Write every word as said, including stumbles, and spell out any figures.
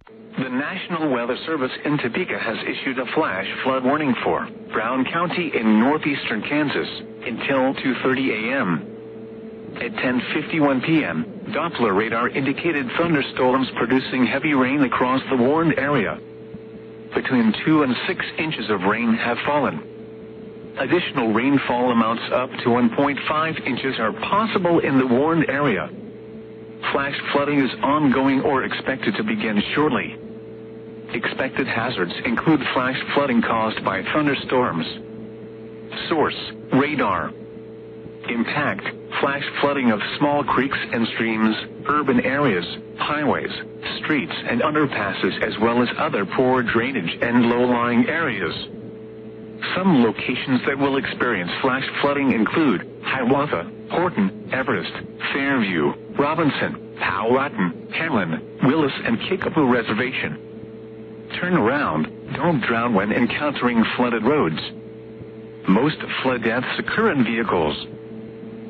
The National Weather Service in Topeka has issued a flash flood warning for Brown County in northeastern Kansas until two thirty a m At ten fifty-one p m, Doppler radar indicated thunderstorms producing heavy rain across the warned area. Between two and six inches of rain have fallen. Additional rainfall amounts up to one point five inches are possible in the warned area. Flash flooding is ongoing or expected to begin shortly. Expected hazards include flash flooding caused by thunderstorms. Source: radar. Impact: flash flooding of small creeks and streams, urban areas, highways, streets and underpasses, as well as other poor drainage and low-lying areas. Some locations that will experience flash flooding include Hiawatha, Horton, Everest, Fairview, Robinson, Powhatan, Hamlin, Willis, and Kickapoo Reservation. Turn around. Don't drown when encountering flooded roads. Most flood deaths occur in vehicles.